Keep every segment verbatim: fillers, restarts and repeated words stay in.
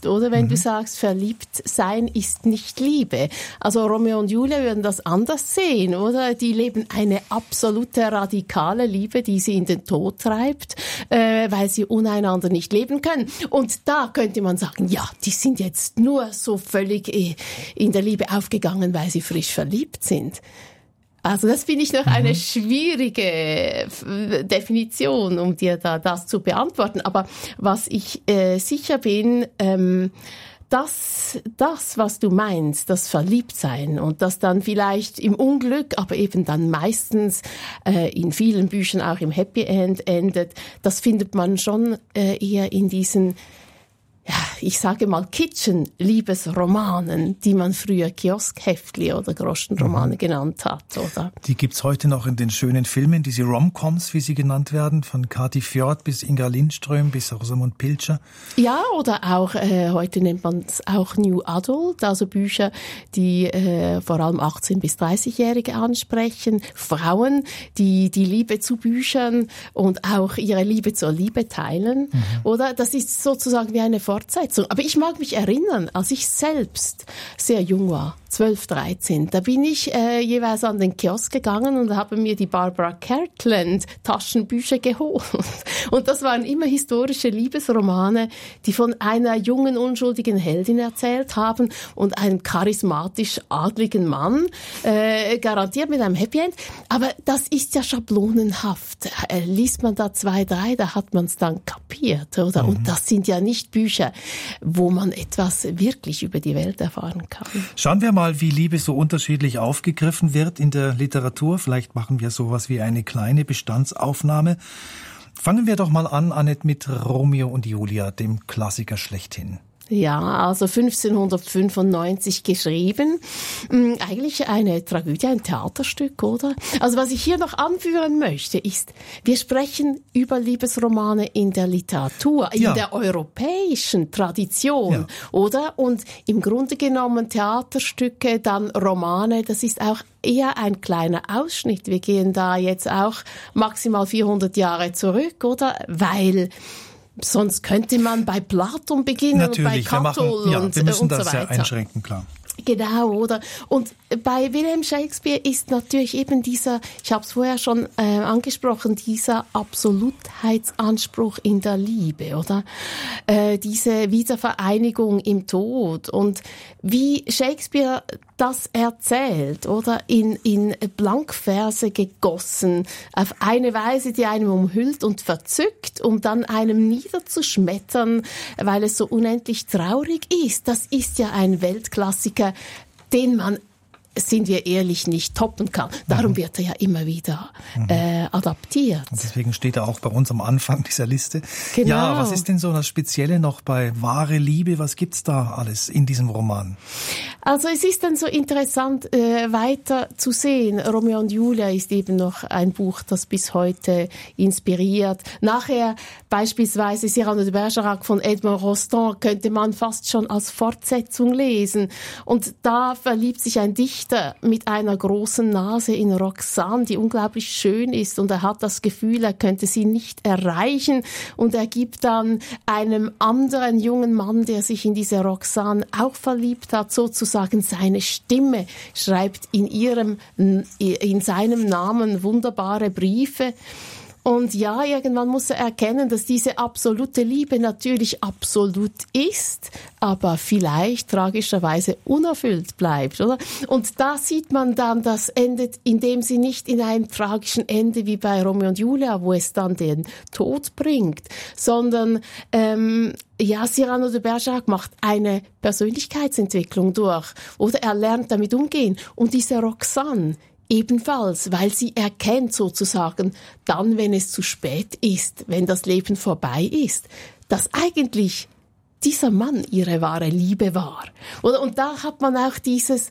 trifft, oder? Wenn mhm. du sagst, verliebt sein ist nicht Liebe. Also Romeo und Julia würden das anders sehen, oder? Die leben eine absolute radikale Liebe, die sie in den Tod treibt, äh, weil sie uneinander nicht leben können. Und da könnte man sagen, ja, die sind jetzt nur so völlig in der Liebe aufgegangen, weil sie frisch verliebt sind. Also das finde ich noch eine mhm. schwierige Definition, um dir da das zu beantworten. Aber was ich äh, sicher bin, ähm, das, das, was du meinst, das Verliebtsein und das dann vielleicht im Unglück, aber eben dann meistens äh, in vielen Büchern auch im Happy End endet, das findet man schon äh, eher in diesen, ja, ich sage mal Kitchen-Liebesromanen, die man früher Kioskhäftli oder Groschenromane mhm. genannt hat, oder? Die gibt's heute noch in den schönen Filmen, diese Rom-Coms, wie sie genannt werden, von Kati Fjord bis Inga Lindström bis Rosamund Pilcher. Ja, oder auch, äh, heute nennt man es auch New Adult, also Bücher, die äh, vor allem achtzehn- bis dreißigjährige ansprechen, Frauen, die die Liebe zu Büchern und auch ihre Liebe zur Liebe teilen, mhm. oder? Das ist sozusagen wie eine Fortsetzung. Aber ich mag mich erinnern, als ich selbst sehr jung war, zwölf, dreizehn, da bin ich äh, jeweils an den Kiosk gegangen und habe mir die Barbara Cartland Taschenbücher geholt. Und das waren immer historische Liebesromane, die von einer jungen, unschuldigen Heldin erzählt haben und einem charismatisch adligen Mann, äh, garantiert mit einem Happy End. Aber das ist ja schablonenhaft. Äh, liest man da zwei, drei, da hat man es dann kapiert, oder? Mhm. Und das sind ja nicht Bücher, wo man etwas wirklich über die Welt erfahren kann. Schauen wir mal, wie Liebe so unterschiedlich aufgegriffen wird in der Literatur. Vielleicht machen wir sowas wie eine kleine Bestandsaufnahme. Fangen wir doch mal an, Annette, mit Romeo und Julia, dem Klassiker schlechthin. Ja, also fünfzehnhundertfünfundneunzig geschrieben. Eigentlich eine Tragödie, ein Theaterstück, oder? Also was ich hier noch anführen möchte, ist, wir sprechen über Liebesromane in der Literatur, in ja. der europäischen Tradition, ja. oder? Und im Grunde genommen Theaterstücke, dann Romane, das ist auch eher ein kleiner Ausschnitt. Wir gehen da jetzt auch maximal vierhundert Jahre zurück, oder? Weil sonst könnte man bei Platon beginnen Natürlich, und bei Catull ja, und, wir müssen und das so weiter. Ja einschränken, klar. Genau, oder? Und bei Wilhelm Shakespeare ist natürlich eben dieser, ich habe es vorher schon äh, angesprochen, dieser Absolutheitsanspruch in der Liebe, oder? Äh, diese Wiedervereinigung im Tod und wie Shakespeare das erzählt, oder? In, in Blankverse gegossen, auf eine Weise, die einem umhüllt und verzückt, um dann einem niederzuschmettern, weil es so unendlich traurig ist. Das ist ja ein Weltklassiker, den man, sind wir ehrlich, nicht toppen kann. Darum mhm. wird er ja immer wieder mhm. äh, adaptiert. Und deswegen steht er auch bei uns am Anfang dieser Liste. Genau. Ja, was ist denn so das Spezielle noch bei wahre Liebe? Was gibt's da alles in diesem Roman? Also es ist dann so interessant, äh, weiter zu sehen. Romeo und Julia ist eben noch ein Buch, das bis heute inspiriert. Nachher beispielsweise Cyrano de Bergerac von Edmond Rostand könnte man fast schon als Fortsetzung lesen. Und da verliebt sich ein Dichter mit einer großen Nase in Roxane, die unglaublich schön ist. Und er hat das Gefühl, er könnte sie nicht erreichen. Und er gibt dann einem anderen jungen Mann, der sich in diese Roxane auch verliebt hat, sozusagen seine Stimme, schreibt in ihrem, in seinem Namen wunderbare Briefe. Und ja, irgendwann muss er erkennen, dass diese absolute Liebe natürlich absolut ist, aber vielleicht tragischerweise unerfüllt bleibt, oder? Und da sieht man dann, das endet, indem sie nicht in einem tragischen Ende wie bei Romeo und Julia, wo es dann den Tod bringt, sondern ähm, ja, Cyrano de Bergerac macht eine Persönlichkeitsentwicklung durch, oder er lernt damit umgehen. Und diese Roxane ebenfalls, weil sie erkennt sozusagen, dann, wenn es zu spät ist, wenn das Leben vorbei ist, dass eigentlich dieser Mann ihre wahre Liebe war. Und da hat man auch dieses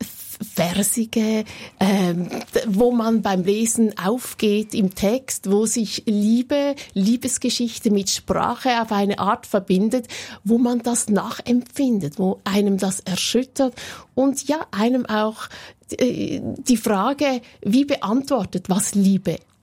Versige, ähm, wo man beim Lesen aufgeht im Text, wo sich Liebe, Liebesgeschichte mit Sprache auf eine Art verbindet, wo man das nachempfindet, wo einem das erschüttert und ja, einem auch äh, die Frage, wie beantwortet, was Liebe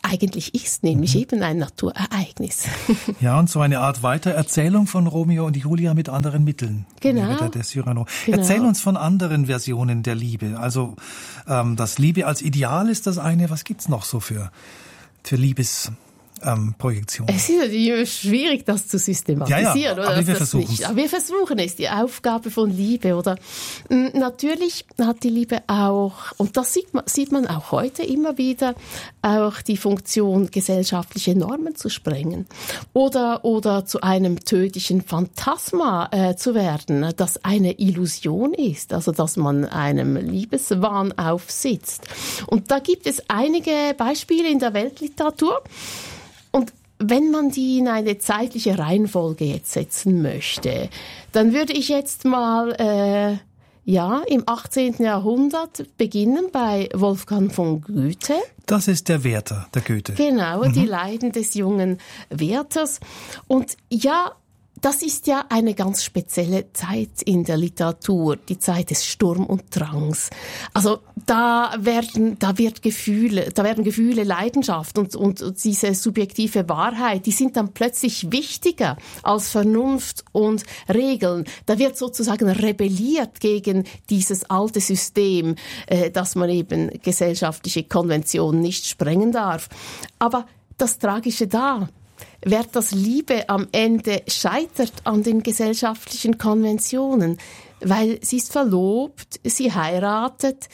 eigentlich ist, nämlich mhm. eben ein Naturereignis. Ja, und so eine Art Weitererzählung von Romeo und Julia mit anderen Mitteln. Genau. Der, der Cyrano. Genau. Erzähl uns von anderen Versionen der Liebe. Also ähm, das Liebe als Ideal ist das eine. Was gibt's noch so für, für Liebes... Ähm, Projektion. Es ist natürlich schwierig, das zu systematisieren. Ja, ja, oder? aber wir das versuchen nicht. Aber wir versuchen es, die Aufgabe von Liebe. Oder natürlich hat die Liebe auch, und das sieht man, sieht man auch heute immer wieder, auch die Funktion, gesellschaftliche Normen zu sprengen. Oder, oder zu einem tödlichen Phantasma äh, zu werden, das eine Illusion ist. Also, dass man einem Liebeswahn aufsitzt. Und da gibt es einige Beispiele in der Weltliteratur. Und wenn man die in eine zeitliche Reihenfolge jetzt setzen möchte, dann würde ich jetzt mal äh, ja im achtzehnten Jahrhundert beginnen bei Wolfgang von Goethe. Das ist der Werther, der Goethe. Genau, mhm. die Leiden des jungen Werthers. Und ja, das ist ja eine ganz spezielle Zeit in der Literatur, die Zeit des Sturm und Drangs. Also da werden, da wird Gefühle, da werden Gefühle, Leidenschaft und, und, und diese subjektive Wahrheit, die sind dann plötzlich wichtiger als Vernunft und Regeln. Da wird sozusagen rebelliert gegen dieses alte System, äh, dass man eben gesellschaftliche Konventionen nicht sprengen darf. Aber das Tragische da, Werthers Liebe am Ende scheitert an den gesellschaftlichen Konventionen, weil sie ist verlobt, sie heiratet,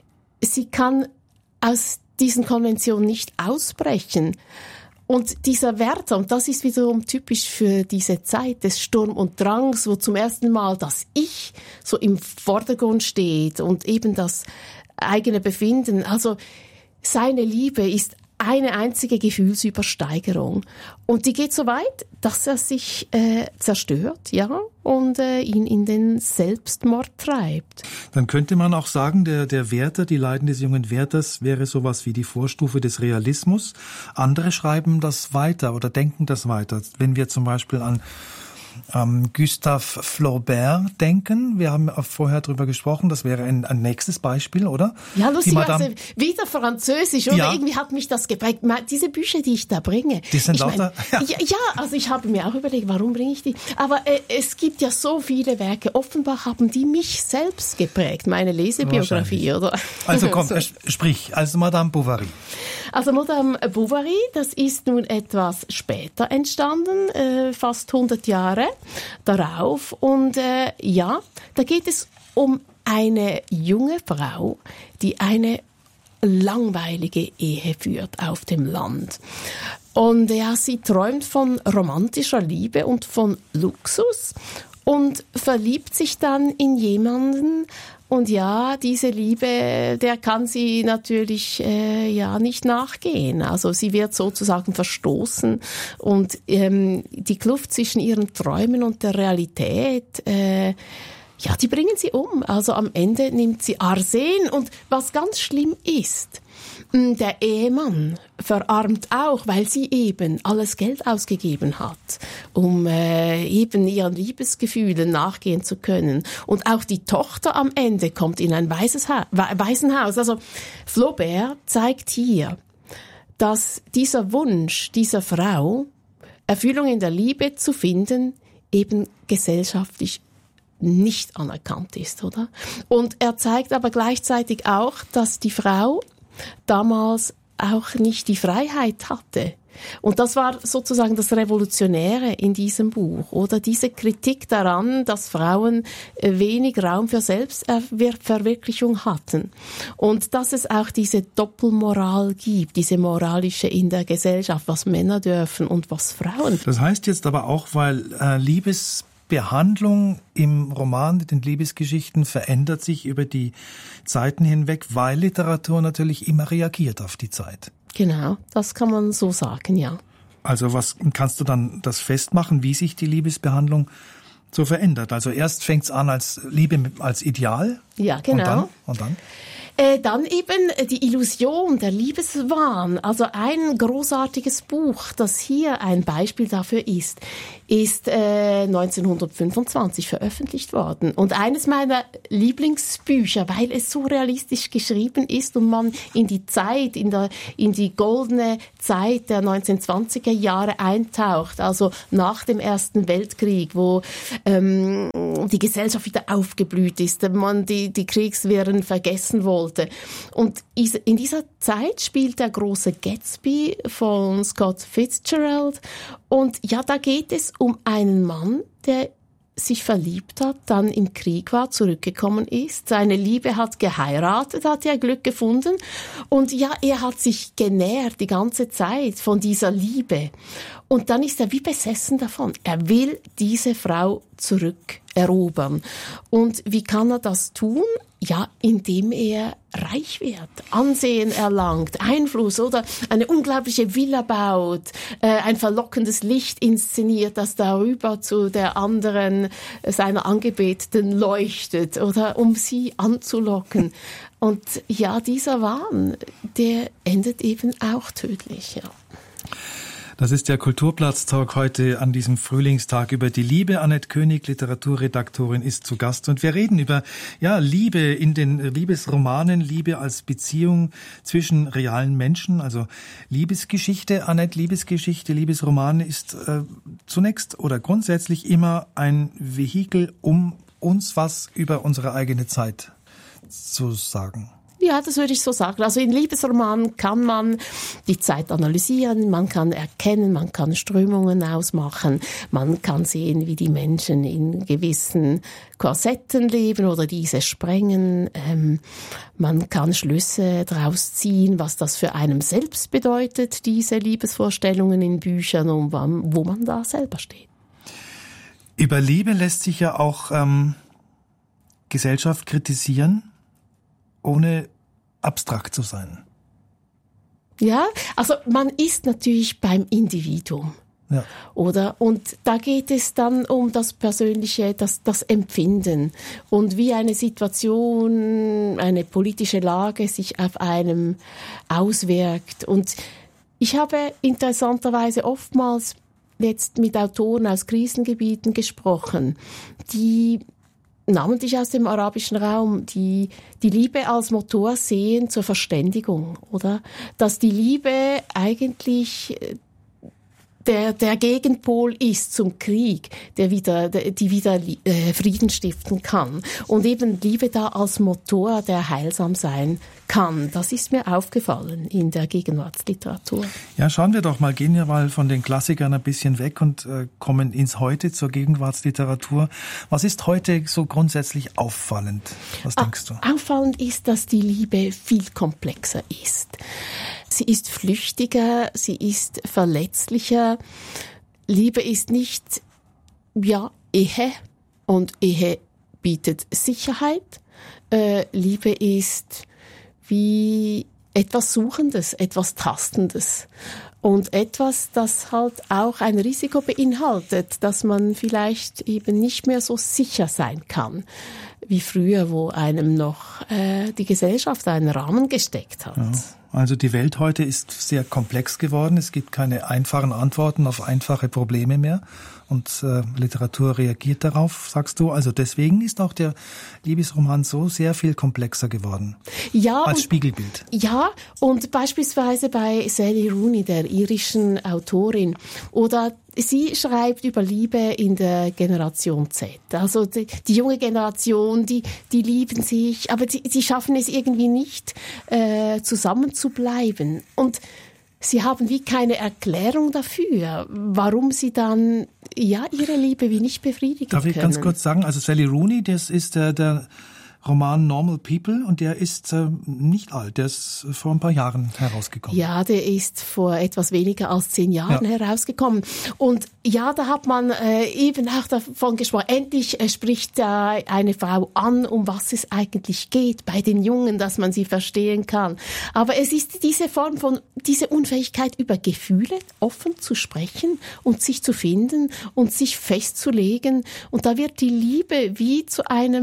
sie kann aus diesen Konventionen nicht ausbrechen. Und dieser Werther, und das ist wiederum typisch für diese Zeit des Sturm und Drangs, wo zum ersten Mal das Ich so im Vordergrund steht und eben das eigene Befinden. Also seine Liebe ist eine einzige Gefühlsübersteigerung. Und die geht so weit, dass er sich äh, zerstört, ja, und äh, ihn in den Selbstmord treibt. Dann könnte man auch sagen, der, der Werther, die Leiden des jungen Werthers, wäre sowas wie die Vorstufe des Realismus. Andere schreiben das weiter oder denken das weiter. Wenn wir zum Beispiel an Ähm, Gustave Flaubert denken. Wir haben vorher drüber gesprochen, das wäre ein, ein nächstes Beispiel, oder? Ja, lustigerweise wieder Französisch, oder? Ja. Irgendwie hat mich das geprägt. Diese Bücher, die ich da bringe. Die sind ich lauter? Mein, ja. ja, also ich habe mir auch überlegt, warum bringe ich die? Aber äh, es gibt ja so viele Werke. Offenbar haben die mich selbst geprägt, meine Lesebiografie, oder? Also komm, so. sprich, also Madame Bovary. Also Madame Bovary, das ist nun etwas später entstanden, äh, fast hundert Jahre darauf. Und äh, ja, da geht es um eine junge Frau, die eine langweilige Ehe führt auf dem Land. Und ja, sie träumt von romantischer Liebe und von Luxus und verliebt sich dann in jemanden. Und ja, diese Liebe, der kann sie natürlich äh, ja nicht nachgehen. Also sie wird sozusagen verstoßen und ähm, die Kluft zwischen ihren Träumen und der Realität, äh, ja, die bringen sie um. Also am Ende nimmt sie Arsen. Und was ganz schlimm ist, der Ehemann verarmt auch, weil sie eben alles Geld ausgegeben hat, um äh, eben ihren Liebesgefühlen nachgehen zu können. Und auch die Tochter am Ende kommt in ein weißes ha- Waisenhaus. Also Flaubert zeigt hier, dass dieser Wunsch dieser Frau, Erfüllung in der Liebe zu finden, eben gesellschaftlich nicht anerkannt ist, oder? Und er zeigt aber gleichzeitig auch, dass die Frau damals auch nicht die Freiheit hatte. Und das war sozusagen das Revolutionäre in diesem Buch, oder? Diese Kritik daran, dass Frauen wenig Raum für Selbstverwirklichung hatten. Und dass es auch diese Doppelmoral gibt, diese moralische in der Gesellschaft, was Männer dürfen und was Frauen. Das heißt jetzt aber auch, weil äh, Liebes Behandlung im Roman, den Liebesgeschichten, verändert sich über die Zeiten hinweg, weil Literatur natürlich immer reagiert auf die Zeit. Genau, das kann man so sagen, ja. Also was kannst du dann das festmachen, wie sich die Liebesbehandlung so verändert? Also erst fängt's an als Liebe als Ideal. Ja, genau. Und dann? Und dann? Äh, dann eben die Illusion, der Liebeswahn. Also ein großartiges Buch, das hier ein Beispiel dafür ist, ist äh, neunzehnhundertfünfundzwanzig veröffentlicht worden. Und eines meiner Lieblingsbücher, weil es so realistisch geschrieben ist und man in die Zeit, in, der, in die goldene Zeit der neunzehnhundertzwanziger Jahre eintaucht, also nach dem Ersten Weltkrieg, wo ähm, die Gesellschaft wieder aufgeblüht ist, man die, die Kriegswirren vergessen wollte. Und in dieser Zeit spielt der große Gatsby von Scott Fitzgerald. Und ja, da geht es um einen Mann, der sich verliebt hat, dann im Krieg war, zurückgekommen ist. Seine Liebe hat geheiratet, hat er Glück gefunden. Und ja, er hat sich genährt die ganze Zeit von dieser Liebe. Und dann ist er wie besessen davon. Er will diese Frau zurückerobern. Und wie kann er das tun? Ja, indem er reich wird, Ansehen erlangt, Einfluss oder eine unglaubliche Villa baut, äh, ein verlockendes Licht inszeniert, das darüber zu der anderen, äh, seiner Angebeteten leuchtet, oder um sie anzulocken. Und ja, dieser Wahn, der endet eben auch tödlich, ja. Das ist der Kulturplatz-Talk heute an diesem Frühlingstag über die Liebe. Annette König, Literaturredaktorin, ist zu Gast. Und wir reden über ja Liebe in den Liebesromanen, Liebe als Beziehung zwischen realen Menschen, also Liebesgeschichte. Annette, Liebesgeschichte, Liebesroman ist äh, zunächst oder grundsätzlich immer ein Vehikel, um uns was über unsere eigene Zeit zu sagen. Ja, das würde ich so sagen. Also in Liebesromanen kann man die Zeit analysieren, man kann erkennen, man kann Strömungen ausmachen, man kann sehen, wie die Menschen in gewissen Korsetten leben oder diese sprengen. Ähm, man kann Schlüsse daraus ziehen, was das für einen selbst bedeutet, diese Liebesvorstellungen in Büchern und wo man da selber steht. Über Liebe lässt sich ja auch ähm, Gesellschaft kritisieren, ohne abstrakt zu sein. Ja, also man ist natürlich beim Individuum. Ja. Oder? Und da geht es dann um das Persönliche, das, das Empfinden und wie eine Situation, eine politische Lage sich auf einem auswirkt. Und ich habe interessanterweise oftmals jetzt mit Autoren aus Krisengebieten gesprochen, die namentlich aus dem arabischen Raum, die die Liebe als Motor sehen zur Verständigung, oder? Dass die Liebe eigentlich der, der Gegenpol ist zum Krieg, der wieder, der, die wieder äh, Frieden stiften kann. Und eben Liebe da als Motor, der heilsam sein kann. Das ist mir aufgefallen in der Gegenwartsliteratur. Ja, schauen wir doch mal, gehen wir mal von den Klassikern ein bisschen weg und äh, kommen ins Heute, zur Gegenwartsliteratur. Was ist heute so grundsätzlich auffallend? Was denkst du? Auffallend ist, dass die Liebe viel komplexer ist. Sie ist flüchtiger, sie ist verletzlicher. Liebe ist nicht, ja, Ehe und Ehe bietet Sicherheit. Äh, Liebe ist wie etwas Suchendes, etwas Tastendes und etwas, das halt auch ein Risiko beinhaltet, dass man vielleicht eben nicht mehr so sicher sein kann wie früher, wo einem noch äh, die Gesellschaft einen Rahmen gesteckt hat. Ja. Also die Welt heute ist sehr komplex geworden. Es gibt keine einfachen Antworten auf einfache Probleme mehr. Und äh, Literatur reagiert darauf, sagst du. Also deswegen ist auch der Liebesroman so sehr viel komplexer geworden. Ja, als und, Spiegelbild. Ja, und beispielsweise bei Sally Rooney, der irischen Autorin, oder sie schreibt über Liebe in der Generation Z. Also die, die junge Generation, die, die lieben sich, aber sie, sie schaffen es irgendwie nicht, äh, zusammen zu bleiben. Und sie haben wie keine Erklärung dafür, warum sie dann ja ihre Liebe wie nicht befriedigen können. Darf ich ganz kurz sagen, also Sally Rooney, das ist der, der Roman Normal People und der ist äh, nicht alt, der ist vor ein paar Jahren herausgekommen. Ja, der ist vor etwas weniger als zehn Jahren ja. herausgekommen. Und ja, da hat man äh, eben auch davon gesprochen, endlich äh, spricht da eine Frau an, um was es eigentlich geht bei den Jungen, dass man sie verstehen kann. Aber es ist diese Form von, diese Unfähigkeit über Gefühle offen zu sprechen und sich zu finden und sich festzulegen. Und da wird die Liebe wie zu einem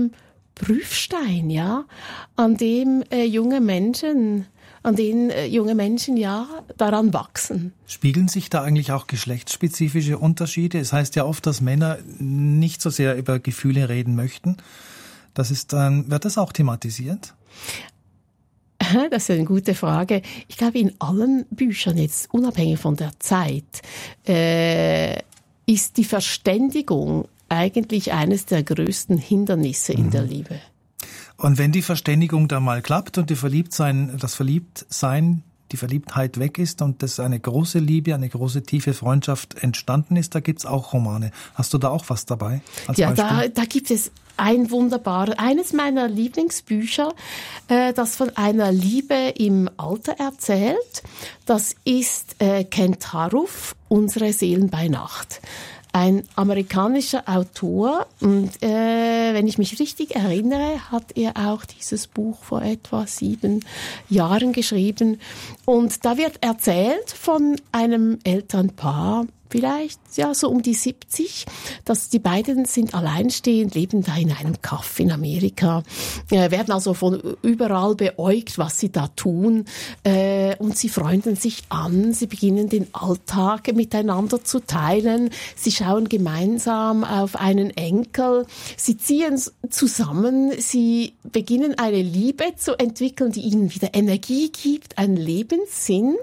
Prüfstein, ja, an dem äh, junge Menschen, an denen äh, junge Menschen ja daran wachsen. Spiegeln sich da eigentlich auch geschlechtsspezifische Unterschiede? Es heißt ja oft, dass Männer nicht so sehr über Gefühle reden möchten. Das ist dann, wird das auch thematisiert? Das ist eine gute Frage. Ich glaube, in allen Büchern, jetzt unabhängig von der Zeit, äh, ist die Verständigung eigentlich eines der größten Hindernisse in mhm. der Liebe. Und wenn die Verständigung da mal klappt und die Verliebtsein, das Verliebtsein, die Verliebtheit weg ist und das eine große Liebe, eine große tiefe Freundschaft entstanden ist, da gibt's auch Romane. Hast du da auch was dabei? Als ja, Beispiel? da, da gibt es ein wunderbares, eines meiner Lieblingsbücher, äh, das von einer Liebe im Alter erzählt. Das ist äh, Kent Haruf, Unsere Seelen bei Nacht. Ein amerikanischer Autor und äh, wenn ich mich richtig erinnere, hat er auch dieses Buch vor etwa sieben Jahren geschrieben. Und da wird erzählt von einem Elternpaar, vielleicht ja so um die siebzig, dass die beiden sind alleinstehend, leben da in einem Kaff in Amerika, äh, werden also von überall beäugt, was sie da tun, äh, und sie freunden sich an, sie beginnen den Alltag miteinander zu teilen, sie schauen gemeinsam auf einen Enkel, sie ziehen zusammen, sie beginnen eine Liebe zu entwickeln, die ihnen wieder Energie gibt, einen Lebenssinn,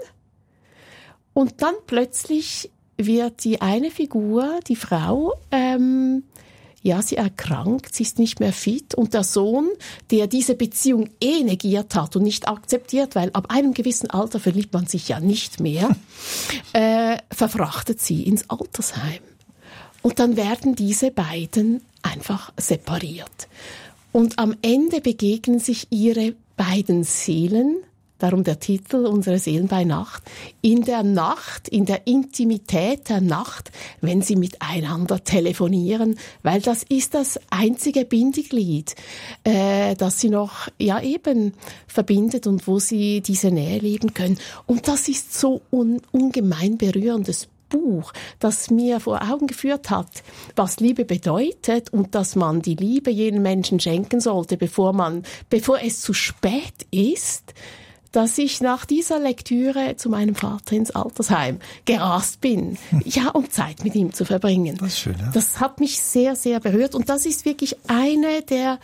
und dann plötzlich wird die eine Figur, die Frau, ähm, ja, sie erkrankt, sie ist nicht mehr fit, und der Sohn, der diese Beziehung eh negiert hat und nicht akzeptiert, weil ab einem gewissen Alter verliebt man sich ja nicht mehr, äh, verfrachtet sie ins Altersheim. Und dann werden diese beiden einfach separiert. Und am Ende begegnen sich ihre beiden Seelen, darum der Titel, Unsere Seelen bei Nacht, in der Nacht, in der Intimität der Nacht, wenn sie miteinander telefonieren, weil das ist das einzige Bindeglied, äh, das sie noch, ja eben, verbindet und wo sie diese Nähe leben können. Und das ist so un- ungemein berührendes Buch, das mir vor Augen geführt hat, was Liebe bedeutet und dass man die Liebe jedem Menschen schenken sollte, bevor man, bevor es zu spät ist, dass ich nach dieser Lektüre zu meinem Vater ins Altersheim gerast bin, ja, um Zeit mit ihm zu verbringen. Das ist schön, ja. Das hat mich sehr, sehr berührt, und das ist wirklich eine der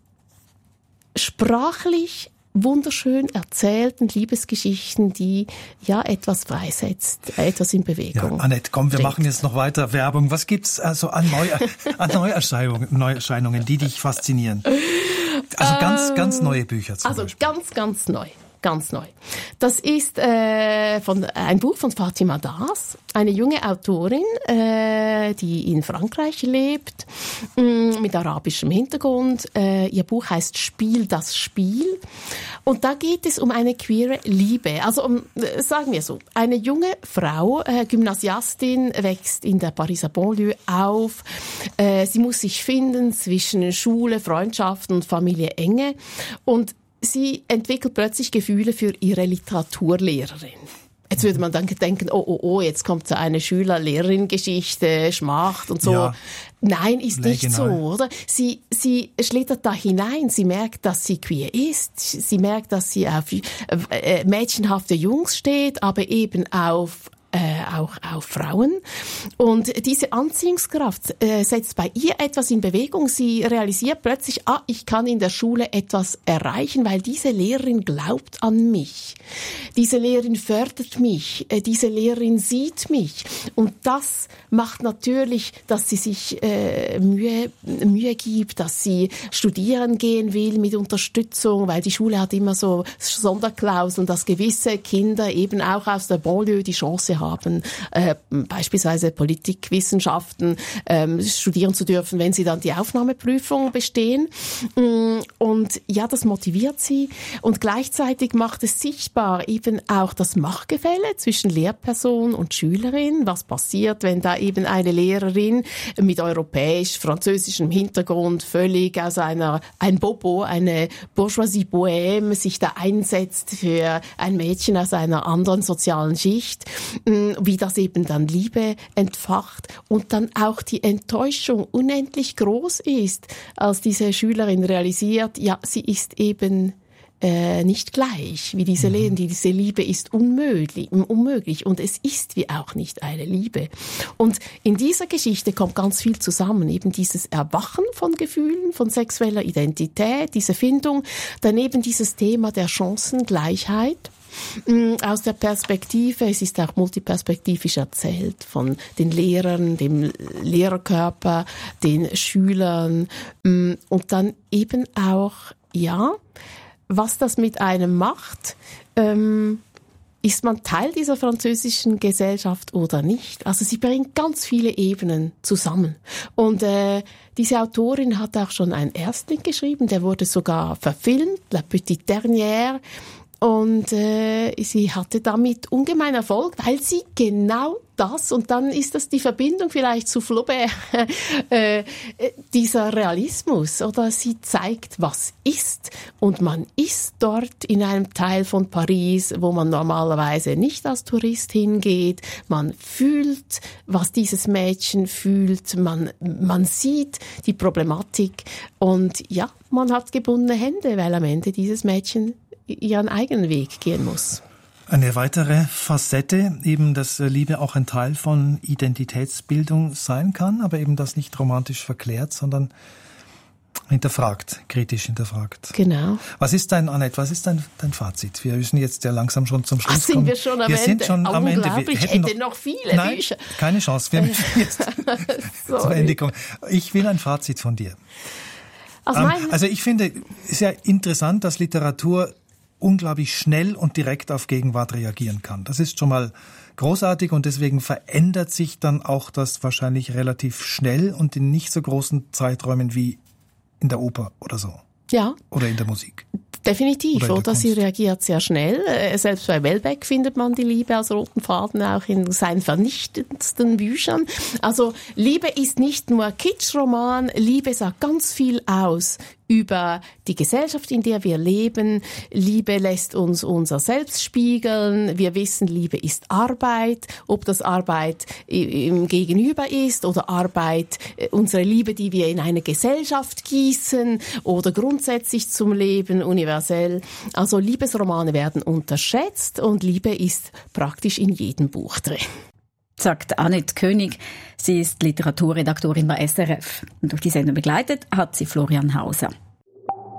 sprachlich wunderschön erzählten Liebesgeschichten, die ja etwas freisetzt, etwas in Bewegung. Ja, Annette, komm, wir bringt. machen jetzt noch weiter Werbung. Was gibt's also an, Neu an Neuerscheinungen, Neuerscheinungen, die dich faszinieren? Also ganz, ganz neue Bücher zum Also Beispiel. ganz, ganz neu. Ganz neu. Das ist äh, von, ein Buch von Fatima Das, eine junge Autorin, äh, die in Frankreich lebt, mh, mit arabischem Hintergrund. Äh, ihr Buch heißt Spiel das Spiel. Und da geht es um eine queere Liebe. Also um, äh, sagen wir so, eine junge Frau, äh, Gymnasiastin, wächst in der Pariser Banlieue auf. Äh, sie muss sich finden zwischen Schule, Freundschaften und Familie Enge. Und sie entwickelt plötzlich Gefühle für ihre Literaturlehrerin. Jetzt würde man dann denken, oh, oh, oh, jetzt kommt so eine Schüler-Lehrerin-Geschichte, Schmacht und so. Ja, nein, ist nicht genau. so, oder? Sie, sie schlittert da hinein. Sie merkt, dass sie queer ist. Sie merkt, dass sie auf äh, mädchenhafte Jungs steht, aber eben auf Äh, auch auf Frauen. Und diese Anziehungskraft äh, setzt bei ihr etwas in Bewegung. Sie realisiert plötzlich, ah, ich kann in der Schule etwas erreichen, weil diese Lehrerin glaubt an mich. Diese Lehrerin fördert mich. Äh, diese Lehrerin sieht mich. Und das macht natürlich, dass sie sich äh, Mühe, Mühe gibt, dass sie studieren gehen will mit Unterstützung, weil die Schule hat immer so Sonderklauseln, dass gewisse Kinder eben auch aus der Banlieue die Chance haben, äh, beispielsweise Politikwissenschaften ähm, studieren zu dürfen, wenn sie dann die Aufnahmeprüfung bestehen. Und ja, das motiviert sie. Und gleichzeitig macht es sichtbar eben auch das Machtgefälle zwischen Lehrperson und Schülerin. Was passiert, wenn da eben eine Lehrerin mit europäisch-französischem Hintergrund völlig aus einer, ein Bobo, eine Bourgeoisie Bohème sich da einsetzt für ein Mädchen aus einer anderen sozialen Schicht. wie das eben dann Liebe entfacht und dann auch die Enttäuschung unendlich groß ist, als diese Schülerin realisiert, ja, sie ist eben Äh, nicht gleich wie diese Liebe. Diese Liebe ist unmöglich, unmöglich und es ist wie auch nicht eine Liebe. Und in dieser Geschichte kommt ganz viel zusammen, eben dieses Erwachen von Gefühlen, von sexueller Identität, diese Findung, daneben dieses Thema der Chancengleichheit. Aus der Perspektive, es ist auch multiperspektivisch erzählt, von den Lehrern, dem Lehrerkörper, den Schülern und dann eben auch, ja, was das mit einem macht, ähm, ist man Teil dieser französischen Gesellschaft oder nicht? Also sie bringt ganz viele Ebenen zusammen. Und äh, diese Autorin hat auch schon einen Erstling geschrieben, der wurde sogar verfilmt, La Petite Dernière. Und äh, sie hatte damit ungemein Erfolg, weil sie genau das, und dann ist das die Verbindung vielleicht zu Flaubert, äh, dieser Realismus, oder sie zeigt, was ist, und man ist dort in einem Teil von Paris, wo man normalerweise nicht als Tourist hingeht, man fühlt, was dieses Mädchen fühlt, man, man sieht die Problematik, und ja, man hat gebundene Hände, weil am Ende dieses Mädchen ihren eigenen Weg gehen muss. Eine weitere Facette, eben, dass Liebe auch ein Teil von Identitätsbildung sein kann, aber eben das nicht romantisch verklärt, sondern hinterfragt, kritisch hinterfragt. Genau. Was ist dein, Annette, was ist dein, dein Fazit? Wir müssen jetzt ja langsam schon zum Schluss Ach, sind kommen. wir schon am wir Ende? sind schon oh, am Ende. Wir wir hätten noch, noch viele nein, Bücher. Keine Chance, wir müssen jetzt zum Ende kommen. Ich will ein Fazit von dir. Also, ähm, also ich finde, es ist ja interessant, dass Literatur unglaublich schnell und direkt auf Gegenwart reagieren kann. Das ist schon mal großartig und deswegen verändert sich dann auch das wahrscheinlich relativ schnell und in nicht so großen Zeiträumen wie in der Oper oder so. Ja. Oder in der Musik. Definitiv, oder, oder? Sie reagiert sehr schnell. Selbst bei Welbeck findet man die Liebe als roten Faden auch in seinen vernichtendsten Büchern. Also Liebe ist nicht nur Kitschroman, Liebe sagt ganz viel aus über die Gesellschaft, in der wir leben. Liebe lässt uns unser Selbst spiegeln. Wir wissen, Liebe ist Arbeit. Ob das Arbeit im Gegenüber ist oder Arbeit, unsere Liebe, die wir in eine Gesellschaft gießen oder grundsätzlich zum Leben, universell. Also Liebesromane werden unterschätzt und Liebe ist praktisch in jedem Buch drin. Sagt Annette König. Sie ist Literaturredaktorin bei S R F. Und durch die Sendung begleitet hat sie Florian Hauser.